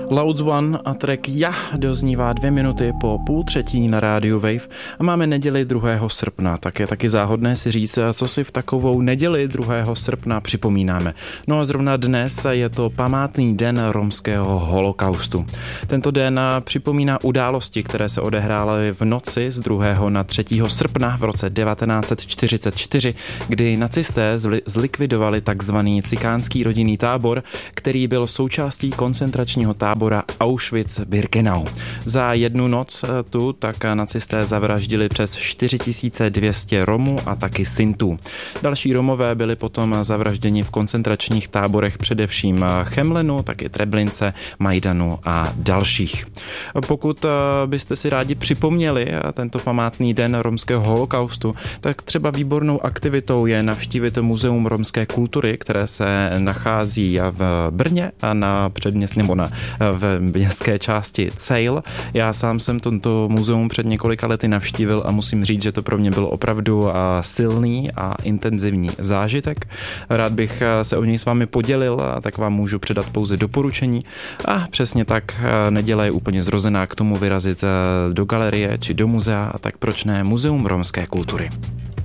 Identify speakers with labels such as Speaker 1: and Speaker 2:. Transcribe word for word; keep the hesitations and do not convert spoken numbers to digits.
Speaker 1: Loud One a track Ja doznívá dvě minuty po půl třetí na rádiu Wave a máme neděli druhého srpna, tak je taky záhodné si říct, co si v takovou neděli druhého srpna připomínáme. No a zrovna dnes je to památný den romského holokaustu. Tento den připomíná události, které se odehrály v noci z druhého na třetího srpna v roce devatenáct set čtyřicet čtyři, kdy nacisté zlikvidovali takzvaný cikánský rodinný tábor, který byl součástí koncentračního tábora Auschwitz-Birkenau. Za jednu noc tu tak nacisté zavraždili přes čtyři tisíce dvě stě Romů a taky Sintů. Další Romové byli potom zavražděni v koncentračních táborech především Chemlenu, taky Treblince, Majdanu a dalších. Pokud byste si rádi připomněli tento památný den romského holokaustu, tak třeba výbornou aktivitou je navštívit Muzeum romské kultury, které se nachází v Brně a na předměst nebo na v městské části Cejl. Já sám jsem toto muzeum před několika lety navštívil a musím říct, že to pro mě byl opravdu silný a intenzivní zážitek. Rád bych se o něj s vámi podělil, a tak vám můžu předat pouze doporučení. A přesně tak, neděle je úplně zrozená k tomu vyrazit do galerie či do muzea, a tak proč ne Muzeum romské kultury.